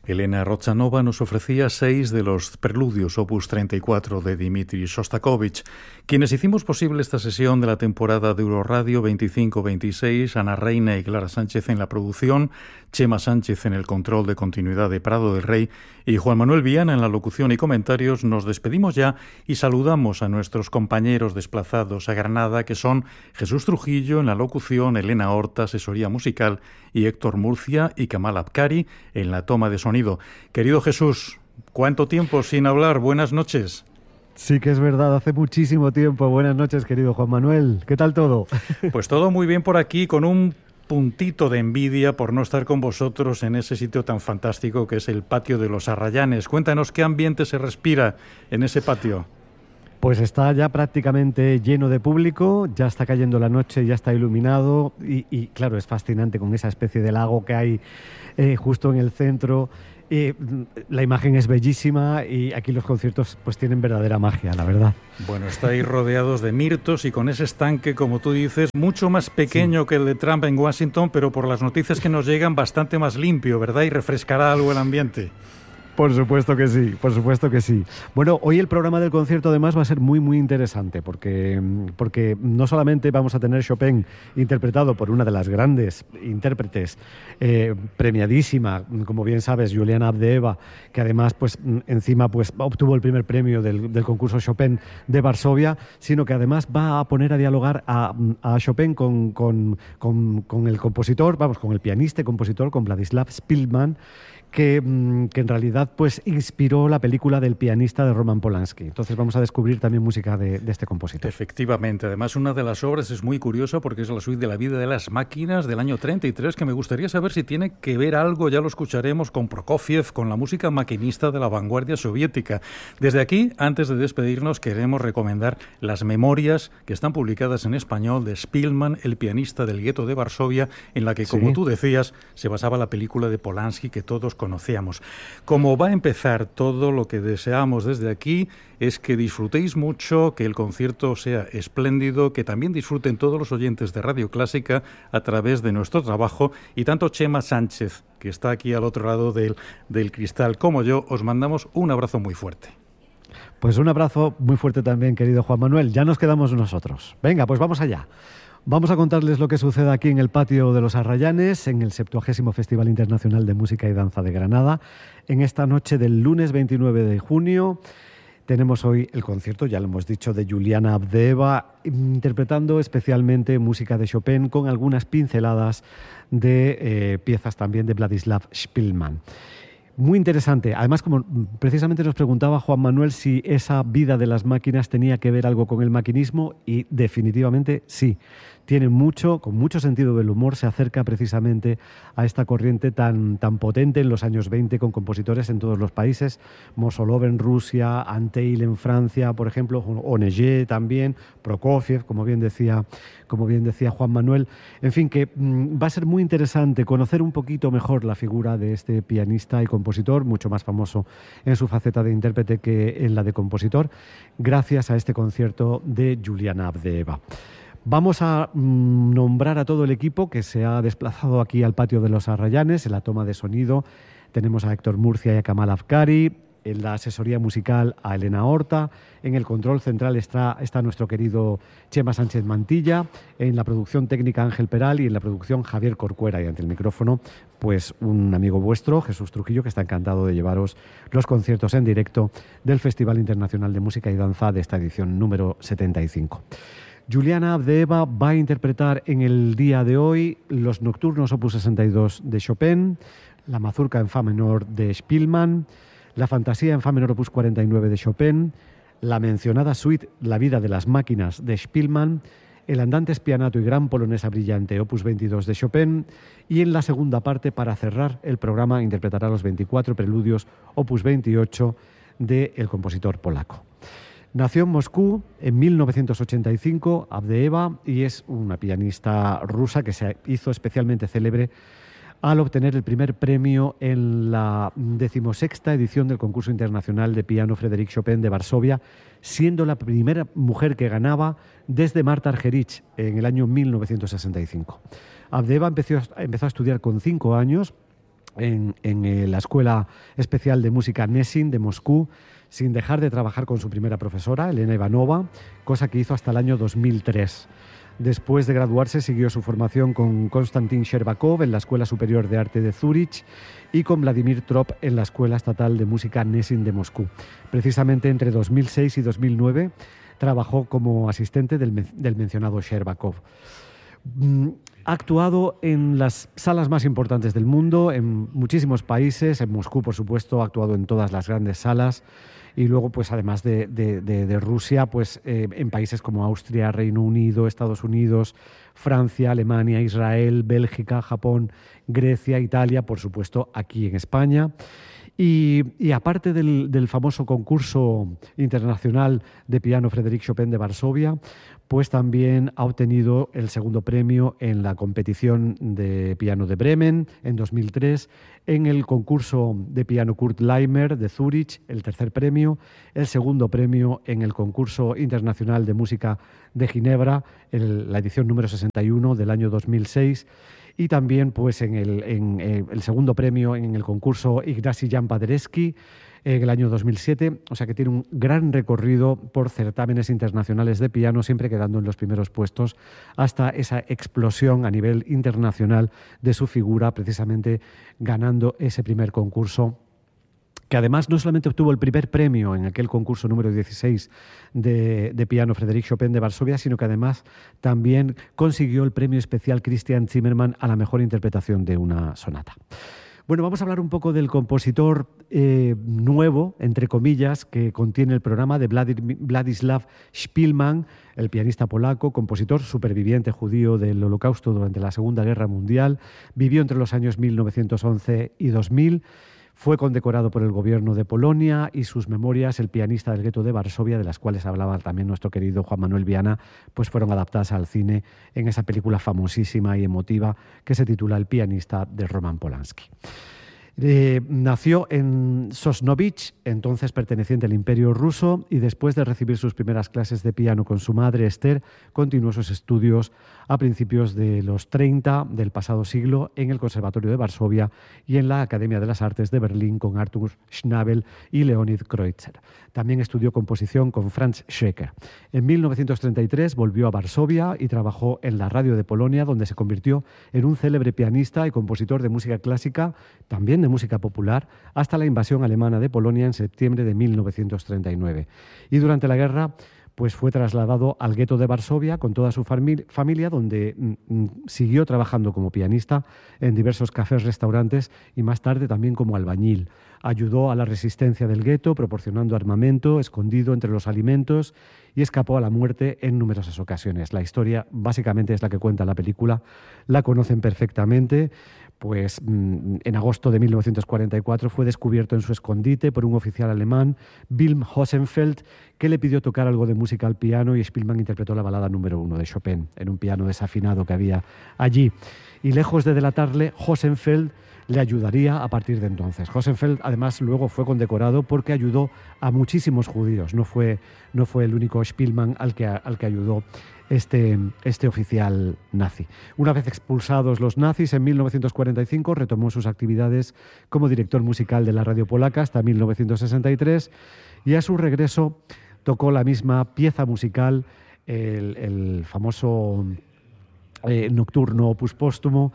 Elena Rochanova nos ofrecía 6 de los preludios opus 34 de Dmitri Shostakovich. Quienes hicimos posible esta sesión de la temporada de Euroradio 25-26, Ana Reina y Clara Sánchez en la producción, Chema Sánchez en el control de continuidad de Prado del Rey y Juan Manuel Viana en la locución y comentarios, nos despedimos ya y saludamos a nuestros compañeros desplazados a Granada, que son Jesús Trujillo en la locución, Elena Horta, asesoría musical, y Héctor Murcia y Kamal Abkari en la toma de sonido. Querido Jesús, ¿cuánto tiempo sin hablar? Buenas noches. Sí que es verdad, hace muchísimo tiempo. Buenas noches, querido Juan Manuel. ¿Qué tal todo? Pues todo muy bien por aquí, con un puntito de envidia por no estar con vosotros en ese sitio tan fantástico que es el patio de los Arrayanes. Cuéntanos qué ambiente se respira en ese patio. Pues está ya prácticamente lleno de público, ya está cayendo la noche, ya está iluminado y claro, es fascinante con esa especie de lago que hay justo en el centro. La imagen es bellísima y aquí los conciertos pues tienen verdadera magia, la verdad. Bueno, estáis rodeados de mirtos y con ese estanque, como tú dices, mucho más pequeño que el de Trump en Washington, pero por las noticias que nos llegan bastante más limpio, ¿verdad? Y refrescará algo el ambiente. Por supuesto que sí, por supuesto que sí. Bueno, hoy el programa del concierto además va a ser muy, muy interesante porque no solamente vamos a tener Chopin interpretado por una de las grandes intérpretes, premiadísima, como bien sabes, Juliana Avdeeva, que además pues encima pues obtuvo el primer premio del concurso Chopin de Varsovia, sino que además va a poner a dialogar a Chopin con el compositor, con el pianista y compositor, con Vladislav Špilman, que en realidad pues inspiró la película del pianista de Roman Polanski. Entonces vamos a descubrir también música de este compositor. Efectivamente. Además, una de las obras es muy curiosa porque es la suite de la vida de las máquinas del año 33, que me gustaría saber si tiene que ver algo, ya lo escucharemos, con Prokofiev, con la música maquinista de la vanguardia soviética. Desde aquí, antes de despedirnos, queremos recomendar las memorias que están publicadas en español de Špilman, el pianista del gueto de Varsovia, en la que, como tú decías, se basaba la película de Polanski que todos conocíamos. Como va a empezar todo, lo que deseamos desde aquí es que disfrutéis mucho, que el concierto sea espléndido, que también disfruten todos los oyentes de Radio Clásica a través de nuestro trabajo, y tanto Chema Sánchez, que está aquí al otro lado del cristal, como yo, os mandamos un abrazo muy fuerte. Pues un abrazo muy fuerte también, querido Juan Manuel. Ya nos quedamos nosotros. Venga, pues vamos allá. Vamos a contarles lo que sucede aquí en el patio de los Arrayanes, en el 70º Festival Internacional de Música y Danza de Granada. En esta noche del lunes 29 de junio tenemos hoy el concierto, ya lo hemos dicho, de Juliana Avdeeva, interpretando especialmente música de Chopin con algunas pinceladas de piezas también de Vladislav Špilman. Muy interesante. Además, como precisamente nos preguntaba Juan Manuel si esa vida de las máquinas tenía que ver algo con el maquinismo, y definitivamente sí. Tiene mucho, con mucho sentido del humor, se acerca precisamente a esta corriente tan potente en los años 20 con compositores en todos los países. Mosolov en Rusia, Antheil en Francia, por ejemplo, Onegé también, Prokofiev, como bien decía Juan Manuel. En fin, que va a ser muy interesante conocer un poquito mejor la figura de este pianista y compositor, mucho más famoso en su faceta de intérprete que en la de compositor, gracias a este concierto de Juliana Avdeeva. Vamos a nombrar a todo el equipo que se ha desplazado aquí al patio de los Arrayanes. En la toma de sonido tenemos a Héctor Murcia y a Kamal Abkari, en la asesoría musical a Elena Horta, en el control central está nuestro querido Chema Sánchez Mantilla, en la producción técnica Ángel Peral y en la producción Javier Corcuera, y ante el micrófono pues un amigo vuestro, Jesús Trujillo, que está encantado de llevaros los conciertos en directo del Festival Internacional de Música y Danza de esta edición número 75. Juliana Avdeeva va a interpretar en el día de hoy los Nocturnos opus 62 de Chopin, la Mazurca en fa menor de Špilman, la Fantasía en fa menor opus 49 de Chopin, la mencionada suite La vida de las máquinas de Špilman, el Andante Spianato y Gran Polonesa Brillante opus 22 de Chopin, y en la segunda parte, para cerrar el programa, interpretará los 24 preludios opus 28 del compositor polaco. Nació en Moscú en 1985, Avdeeva, y es una pianista rusa que se hizo especialmente célebre al obtener el primer premio en la 16ª edición del concurso internacional de piano Frédéric Chopin de Varsovia, siendo la primera mujer que ganaba desde Marta Argerich en el año 1965. Avdeeva empezó a estudiar con 5 años en la Escuela Especial de Música Nesin de Moscú, sin dejar de trabajar con su primera profesora, Elena Ivanova, cosa que hizo hasta el año 2003. Después de graduarse, siguió su formación con Konstantin Sherbakov en la Escuela Superior de Arte de Zúrich y con Vladimir Trop en la Escuela Estatal de Música Nesin de Moscú. Precisamente entre 2006 y 2009 trabajó como asistente del mencionado Sherbakov. Ha actuado en las salas más importantes del mundo, en muchísimos países. En Moscú, por supuesto, ha actuado en todas las grandes salas. Y luego, pues además de Rusia, pues en países como Austria, Reino Unido, Estados Unidos, Francia, Alemania, Israel, Bélgica, Japón, Grecia, Italia, por supuesto, aquí en España. Y aparte del famoso concurso internacional de piano Frédéric Chopin de Varsovia, pues también ha obtenido el segundo premio en la competición de piano de Bremen en 2003, en el concurso de piano Kurt Leimer de Zúrich, el tercer premio, el segundo premio en el concurso internacional de música de Ginebra, la edición número 61 del año 2006, y también pues en el segundo premio en el concurso Ignacy Jan Paderewski en el año 2007, o sea que tiene un gran recorrido por certámenes internacionales de piano, siempre quedando en los primeros puestos, hasta esa explosión a nivel internacional de su figura, precisamente ganando ese primer concurso, que además no solamente obtuvo el primer premio en aquel concurso número 16 de piano Frédéric Chopin de Varsovia, sino que además también consiguió el premio especial Christian Zimmermann a la mejor interpretación de una sonata. Bueno, vamos a hablar un poco del compositor nuevo, entre comillas, que contiene el programa, de Władysław Szpilman, el pianista polaco, compositor superviviente judío del Holocausto durante la Segunda Guerra Mundial. Vivió entre los años 1911 y 2000. Fue condecorado por el gobierno de Polonia y sus memorias, El pianista del gueto de Varsovia, de las cuales hablaba también nuestro querido Juan Manuel Viana, pues fueron adaptadas al cine en esa película famosísima y emotiva que se titula El pianista, de Roman Polanski. Nació en Sosnovich, entonces perteneciente al Imperio ruso, y después de recibir sus primeras clases de piano con su madre Esther, continuó sus estudios a principios de los 30 del pasado siglo en el Conservatorio de Varsovia y en la Academia de las Artes de Berlín con Arthur Schnabel y Leonid Kreutzer. También estudió composición con Franz Schreker. En 1933 volvió a Varsovia y trabajó en la radio de Polonia, donde se convirtió en un célebre pianista y compositor de música clásica, también de música popular, hasta la invasión alemana de Polonia en septiembre de 1939. Y durante la guerra pues fue trasladado al gueto de Varsovia con toda su familia, donde siguió trabajando como pianista en diversos cafés, restaurantes y más tarde también como albañil. Ayudó a la resistencia del gueto, proporcionando armamento escondido entre los alimentos, y escapó a la muerte en numerosas ocasiones. La historia básicamente es la que cuenta la película, la conocen perfectamente. Pues en agosto de 1944 fue descubierto en su escondite por un oficial alemán, Wilhelm Hosenfeld, que le pidió tocar algo de música al piano, y Szpilman interpretó la balada número 1 de Chopin en un piano desafinado que había allí. Y lejos de delatarle, Hosenfeld le ayudaría a partir de entonces. Hosenfeld además luego fue condecorado porque ayudó a muchísimos judíos. No fue el único Szpilman al que ayudó este oficial nazi. Una vez expulsados los nazis, en 1945 retomó sus actividades como director musical de la radio polaca hasta 1963, y a su regreso tocó la misma pieza musical, el famoso nocturno opus póstumo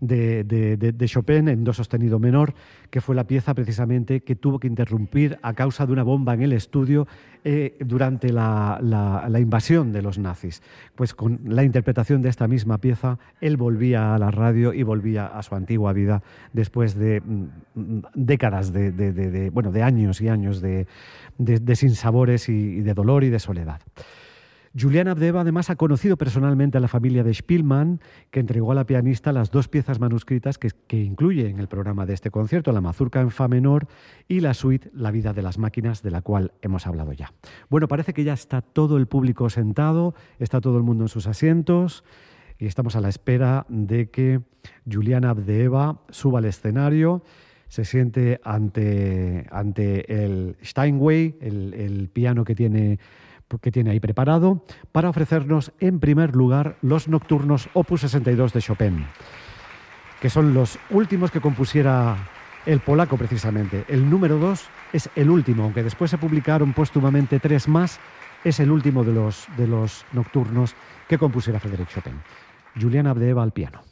de Chopin en do sostenido menor, que fue la pieza precisamente que tuvo que interrumpir a causa de una bomba en el estudio durante la invasión de los nazis. Pues con la interpretación de esta misma pieza, él volvía a la radio y volvía a su antigua vida después de décadas de años y años de sinsabores y de dolor y de soledad. Julián Avdeva además ha conocido personalmente a la familia de Szpilman, que entregó a la pianista las dos piezas manuscritas que incluye en el programa de este concierto, la Mazurka en fa menor y la suite La vida de las máquinas, de la cual hemos hablado ya. Bueno, parece que ya está todo el público sentado, está todo el mundo en sus asientos, y estamos a la espera de que Julián Avdeva suba al escenario, se siente ante el Steinway, el piano que tiene ahí preparado, para ofrecernos en primer lugar los nocturnos Opus 62 de Chopin. que son los últimos que compusiera el polaco precisamente. El número 2 es el último, aunque después se publicaron póstumamente 3 más, es el último de los nocturnos que compusiera Frédéric Chopin. Julián Abdeeva al piano.